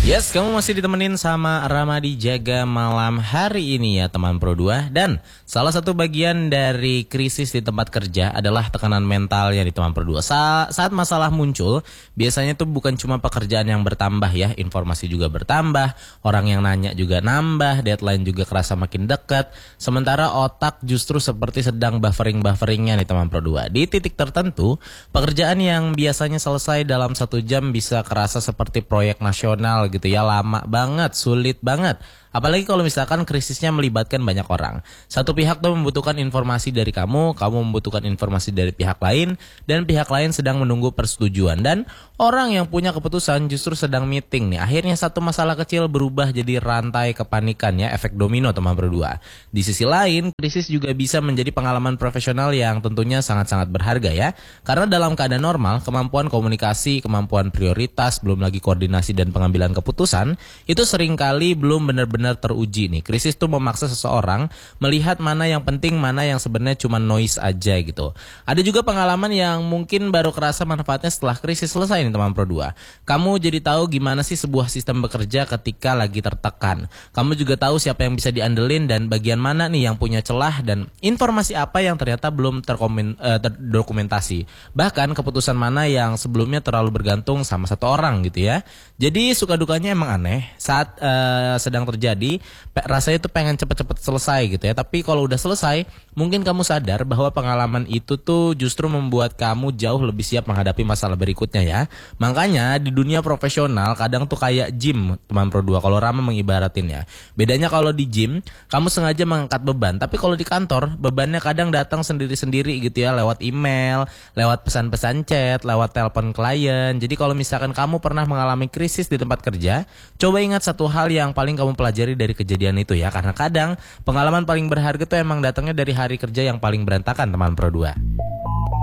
Yes, kamu masih ditemenin sama Ramadi Jaga malam hari ini ya teman Pro 2. Dan salah satu bagian dari krisis di tempat kerja adalah tekanan mentalnya di teman Pro 2. Saat masalah muncul, biasanya tuh bukan cuma pekerjaan yang bertambah ya, informasi juga bertambah, orang yang nanya juga nambah, deadline juga kerasa makin dekat. Sementara otak justru seperti sedang buffering-bufferingnya nih teman Pro 2. Di titik tertentu, pekerjaan yang biasanya selesai dalam 1 jam bisa kerasa seperti proyek nasional gitu ya, lama banget, sulit banget. Apalagi kalau misalkan krisisnya melibatkan banyak orang. Satu pihak tuh membutuhkan informasi dari kamu membutuhkan informasi dari pihak lain, dan pihak lain sedang menunggu persetujuan. Dan orang yang punya keputusan justru sedang meeting nih. Akhirnya satu masalah kecil berubah jadi rantai kepanikan ya, efek domino teman berdua. Di sisi lain, krisis juga bisa menjadi pengalaman profesional yang tentunya sangat-sangat berharga ya. Karena dalam keadaan normal, kemampuan komunikasi, kemampuan prioritas, belum lagi koordinasi dan pengambilan keputusan, itu seringkali belum benar-benar teruji nih. Krisis tuh memaksa seseorang melihat mana yang penting, mana yang sebenarnya cuma noise aja gitu. Ada juga pengalaman yang mungkin baru kerasa manfaatnya setelah krisis selesai nih teman Pro 2. Kamu jadi tahu gimana sih sebuah sistem bekerja ketika lagi tertekan. Kamu juga tahu siapa yang bisa diandelin dan bagian mana nih yang punya celah, dan informasi apa yang ternyata belum terdokumentasi. Bahkan keputusan mana yang sebelumnya terlalu bergantung sama satu orang gitu ya. Jadi suka dukanya emang aneh saat sedang terjadi. Rasanya tuh pengen cepet-cepet selesai gitu ya. Tapi kalau udah selesai, mungkin kamu sadar bahwa pengalaman itu tuh justru membuat kamu jauh lebih siap menghadapi masalah berikutnya ya. Makanya di dunia profesional kadang tuh kayak gym teman Pro 2 kalau Rama mengibaratin ya. Bedanya kalau di gym kamu sengaja mengangkat beban, tapi kalau di kantor bebannya kadang datang sendiri-sendiri gitu ya, lewat email, lewat pesan-pesan chat, lewat telepon klien. Jadi kalau misalkan kamu pernah mengalami krisis di tempat kerja, coba ingat satu hal yang paling kamu pelajari dari kejadian itu ya. Karena kadang pengalaman paling berharga tuh emang datangnya dari hari kerja yang paling berantakan teman Pro 2.